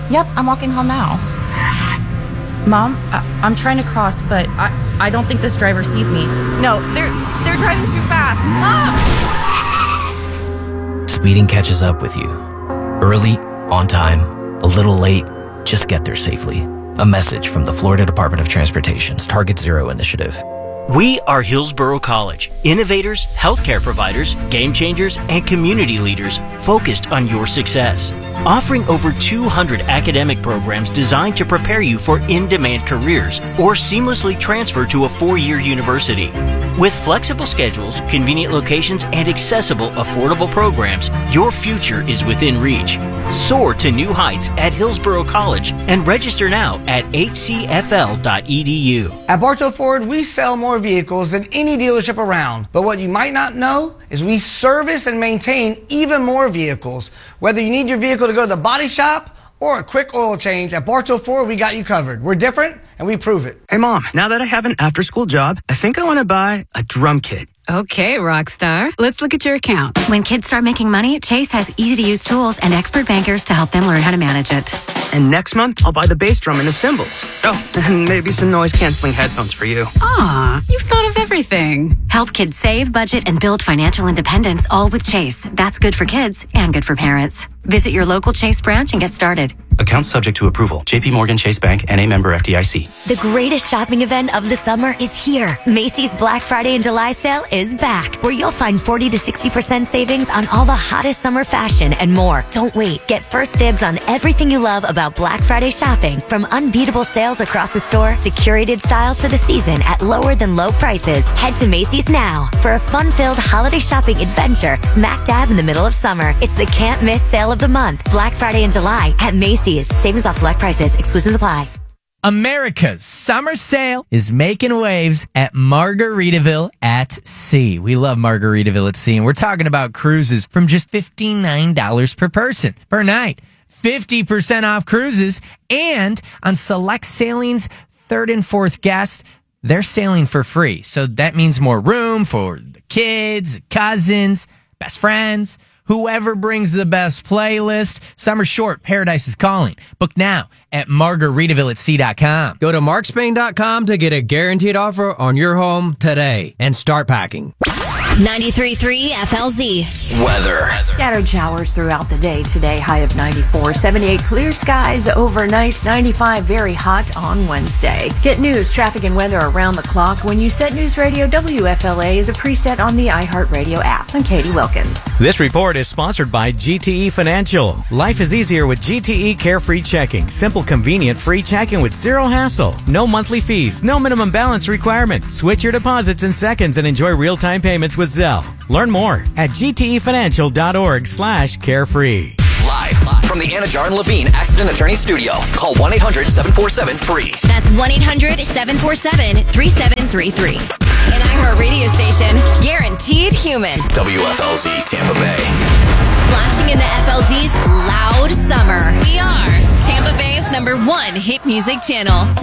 Yep, I'm walking home now. Mom, I'm trying to cross, but I don't think this driver sees me. No, they're driving too fast. Mom! Speeding catches up with you. Early, on time, a little late, just get there safely. A message from the Florida Department of Transportation's Target Zero initiative. We are Hillsborough College, innovators, healthcare providers, game changers, and community leaders focused on your success. Offering over 200 academic programs designed to prepare you for in-demand careers or seamlessly transfer to a 4-year university. With flexible schedules, convenient locations, and accessible, affordable programs, your future is within reach. Soar to new heights at Hillsborough College and register now at hcfl.edu. At Bartow Ford, we sell more vehicles than any dealership around. But what you might not know is we service and maintain even more vehicles. Whether you need your vehicle to go to the body shop or a quick oil change, at Bartow Ford, we got you covered. We're different, and we prove it. Hey, Mom, now that I have an after-school job, I think I want to buy a drum kit. Okay, Rockstar. Let's look at your account. When kids start making money, Chase has easy-to-use tools and expert bankers to help them learn how to manage it. And next month, I'll buy the bass drum and the cymbals. Oh, and maybe some noise-canceling headphones for you. Aw, you've thought of everything. Help kids save, budget, and build financial independence, all with Chase. That's good for kids and good for parents. Visit your local Chase branch and get started. Account subject to approval. JP Morgan Chase Bank, N.A. member FDIC. The greatest shopping event of the summer is here. Macy's Black Friday and July sale is back, where you'll find 40 to 60% savings on all the hottest summer fashion and more. Don't wait. Get first dibs on everything you love about Black Friday shopping, from unbeatable sales across the store to curated styles for the season at lower than low prices. Head to Macy's now for a fun-filled holiday shopping adventure smack dab in the middle of summer. It's the can't miss sale of the month. Black Friday in July at Macy's. Savings off select prices. Exclusions apply. America's summer sale is making waves at Margaritaville at Sea. We love Margaritaville at Sea, and we're talking about cruises from just $59 per person per night. 50% off cruises, and on select sailings, third and fourth guests, they're sailing for free. So that means more room for the kids, cousins, best friends, whoever brings the best playlist. Summer's short. Paradise is calling. Book now at margaritavillatSea.com. Go to markspain.com to get a guaranteed offer on your home today and start packing. 93.3 FLZ. Weather. Scattered showers throughout the day today, high of 94. 78 clear skies overnight, 95 very hot on Wednesday. Get news, traffic, and weather around the clock when you set News Radio WFLA as a preset on the iHeartRadio app. I'm Katie Wilkins. This report is sponsored by GTE Financial. Life is easier with GTE Carefree Checking. Simple, convenient, free checking with zero hassle. No monthly fees, no minimum balance requirement. Switch your deposits in seconds and enjoy real-time payments with Zelle. Learn more at gtefinancial.org/carefree. Live from the Anajar and Levine Accident Attorney Studio. Call 1-800-747-FREE. That's 1-800-747-3733. An iHeart radio station, guaranteed human. WFLZ Tampa Bay. Splashing into FLZ's loud summer. We are Tampa Bay's #1 hit music channel.